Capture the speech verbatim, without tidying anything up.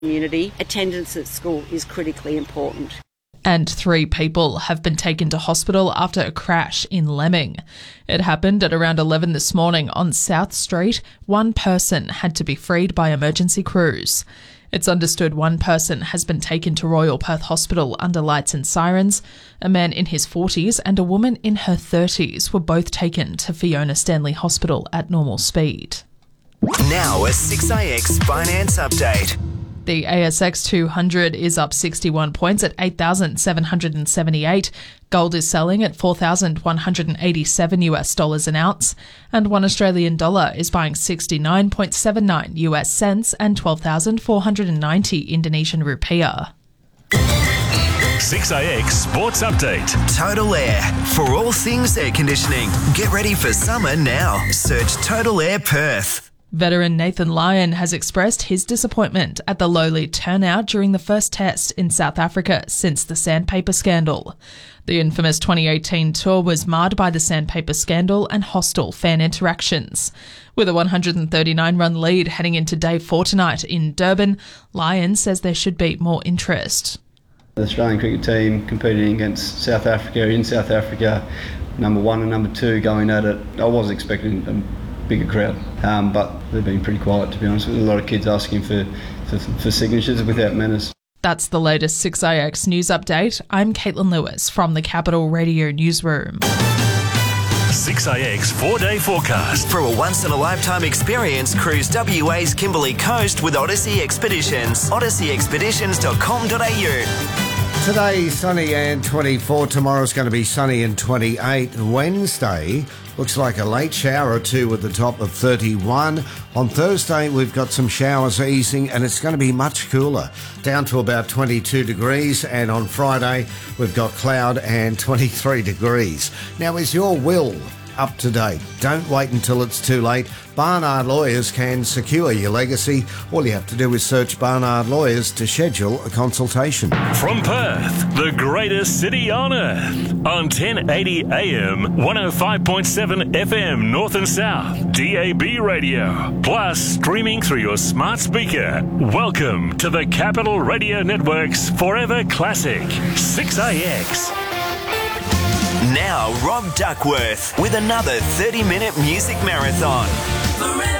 community. Attendance at school is critically important. And three people have been taken to hospital after a crash in Lemming. It happened at around eleven this morning on South Street. One person had to be freed by emergency crews. It's understood one person has been taken to Royal Perth Hospital under lights and sirens. A man in his forties and a woman in her thirties were both taken to Fiona Stanley Hospital at normal speed. Now a six A X Finance Update. The A S X two hundred is up sixty-one points at eight thousand seven hundred seventy-eight. Gold is selling at four thousand one hundred eighty-seven US dollars an ounce, and one Australian dollar is buying sixty-nine point seven nine US cents and twelve thousand four hundred ninety Indonesian rupiah. six A X Sports Update. Total Air. For all things air conditioning. Get ready for summer now. Search Total Air Perth. Veteran Nathan Lyon has expressed his disappointment at the lowly turnout during the first test in South Africa since the sandpaper scandal. The infamous twenty eighteen tour was marred by the sandpaper scandal and hostile fan interactions. With a one hundred thirty-nine run lead heading into day four tonight in Durban, Lyon says there should be more interest. The Australian cricket team competing against South Africa in South Africa, number one and number two going at it. I was expecting a bigger crowd, um, but they've been pretty quiet, to be honest with you. A lot of kids asking for, for, for signatures without menace. That's the latest six A X news update. I'm Caitlin Lewis from the Capital Radio Newsroom. six A X four-day forecast. For a once-in-a-lifetime experience, cruise W A's Kimberley Coast with Odyssey Expeditions. odyssey expeditions dot com dot a u. Today, sunny and twenty-four. Tomorrow's going to be sunny and twenty-eight. Wednesday looks like a late shower or two with the top of thirty-one. On Thursday, we've got some showers easing and it's going to be much cooler, down to about twenty-two degrees. And on Friday, we've got cloud and twenty-three degrees. Now, is your will up to date? Don't wait until it's too late. Barnard Lawyers can secure your legacy. All you have to do is search Barnard Lawyers to schedule a consultation. From Perth, the greatest city on earth. On ten eighty A M, one oh five point seven F M North and South, D A B radio. Plus, streaming through your smart speaker. Welcome to the Capital Radio Network's Forever Classic, six A X. Now, Rob Duckworth with another thirty-minute music marathon. Forever.